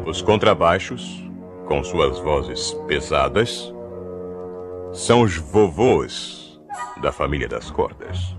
Os contrabaixos, com suas vozes pesadas, são os vovôs da família das cordas.